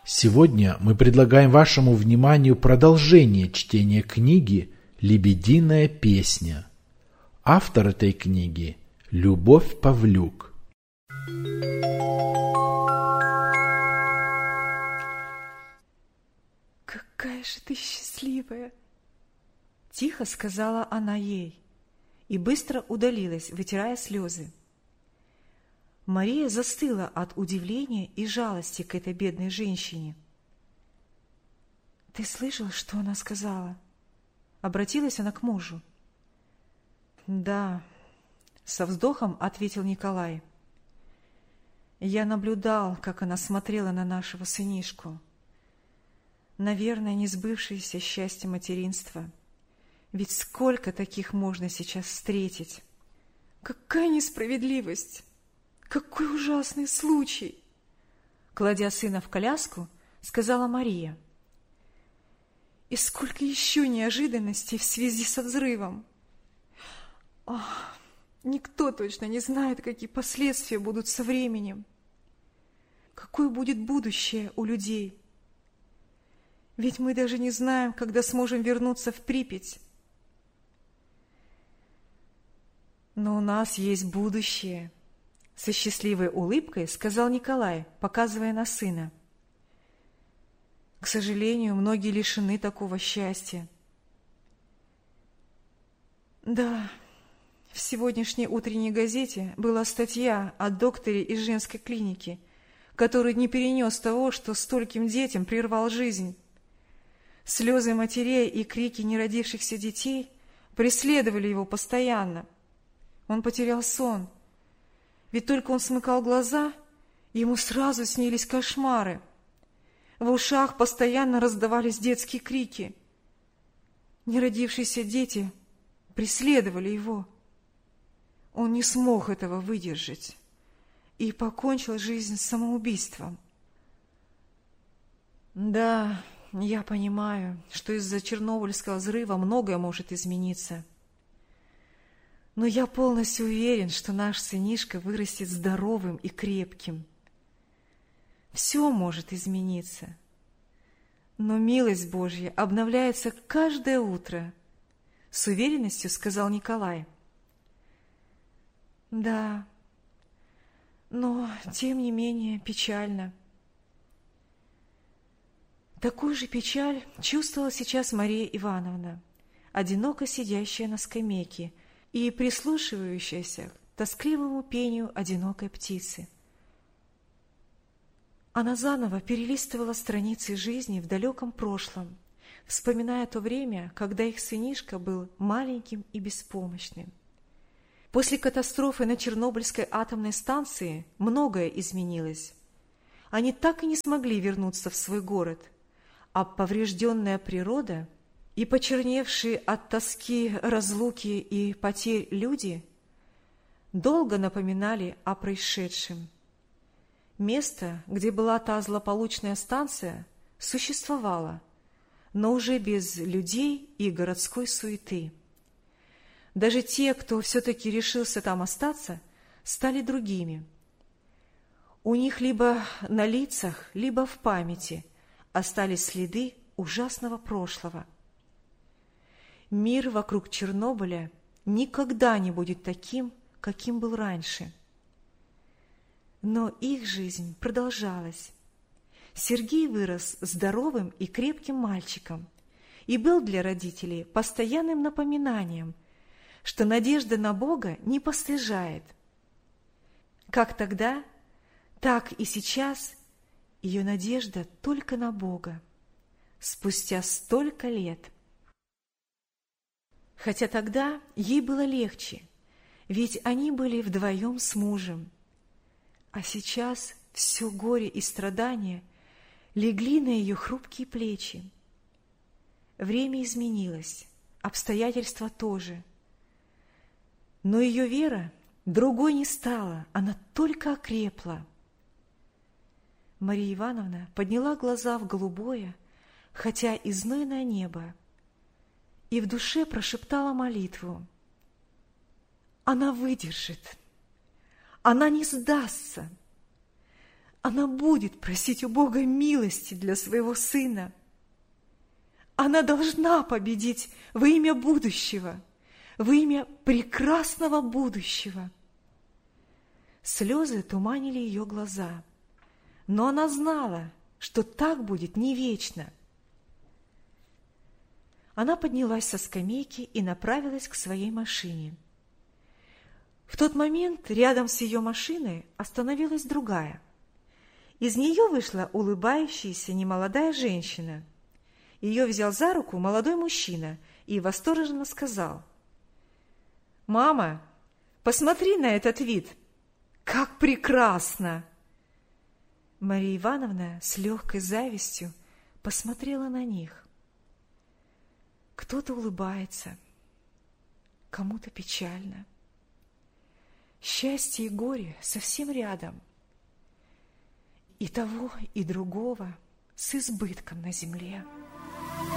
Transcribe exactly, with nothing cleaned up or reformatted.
Сегодня мы предлагаем вашему вниманию продолжение чтения книги «Лебединая песня». Автор этой книги – Любовь Павлюк. «Какая же ты счастливая!» – тихо сказала она ей и быстро удалилась, вытирая слезы. Мария застыла от удивления и жалости к этой бедной женщине. «Ты слышал, что она сказала?» Обратилась она к мужу. «Да», — со вздохом ответил Николай. «Я наблюдал, как она смотрела на нашего сынишку. Наверное, несбывшееся счастье материнства. Ведь сколько таких можно сейчас встретить? Какая несправедливость! Какой ужасный случай!» Кладя сына в коляску, сказала Мария. «И сколько еще неожиданностей в связи со взрывом! Ах, никто точно не знает, какие последствия будут со временем. Какое будет будущее у людей? Ведь мы даже не знаем, когда сможем вернуться в Припять. Но у нас есть будущее», — со счастливой улыбкой сказал Николай, показывая на сына. «К сожалению, многие лишены такого счастья». «Да, в сегодняшней утренней газете была статья о докторе из женской клиники, который не перенес того, что стольким детям прервал жизнь. Слезы матерей и крики неродившихся детей преследовали его постоянно. Он потерял сон. Ведь только он смыкал глаза, ему сразу снились кошмары. В ушах постоянно раздавались детские крики. Неродившиеся дети преследовали его. Он не смог этого выдержать и покончил жизнь самоубийством. Да, я понимаю, что из-за Чернобыльского взрыва многое может измениться. Но я полностью уверен, что наш сынишка вырастет здоровым и крепким. Все может измениться. Но милость Божья обновляется каждое утро, — с уверенностью сказал Николай. Да, но тем не менее печально. Такую же печаль чувствовала сейчас Мария Ивановна, одиноко сидящая на скамейке и прислушивающаяся к тоскливому пению одинокой птицы. Она заново перелистывала страницы жизни в далеком прошлом, вспоминая то время, когда их сынишка был маленьким и беспомощным. После катастрофы на Чернобыльской атомной станции многое изменилось. Они так и не смогли вернуться в свой город, а поврежденная природа и почерневшие от тоски, разлуки и потерь люди долго напоминали о происшедшем. Место, где была та злополучная станция, существовало, но уже без людей и городской суеты. Даже те, кто все-таки решился там остаться, стали другими. У них либо на лицах, либо в памяти остались следы ужасного прошлого. Мир вокруг Чернобыля никогда не будет таким, каким был раньше. Но их жизнь продолжалась. Сергей вырос здоровым и крепким мальчиком и был для родителей постоянным напоминанием, что надежда на Бога не постыжает. Как тогда, так и сейчас ее надежда только на Бога, спустя столько лет. Хотя тогда ей было легче, ведь они были вдвоем с мужем. А сейчас все горе и страдания легли на ее хрупкие плечи. Время изменилось, обстоятельства тоже. Но ее вера другой не стала, она только окрепла. Мария Ивановна подняла глаза в голубое, хотя и знойное небо, и в душе прошептала молитву. Она выдержит, она не сдастся, Она будет просить у Бога милости для своего сына. Она должна победить во имя будущего, во имя прекрасного будущего. Слезы туманили ее глаза, но она знала, что так будет не вечно. Она поднялась со скамейки и направилась к своей машине. В тот момент рядом с ее машиной остановилась другая. Из нее вышла улыбающаяся немолодая женщина. Ее взял за руку молодой мужчина и восторженно сказал: «Мама, посмотри на этот вид! Как прекрасно!» Мария Ивановна с легкой завистью посмотрела на них. Кто-то улыбается, кому-то печально. Счастье и горе совсем рядом. И того, и другого с избытком на земле.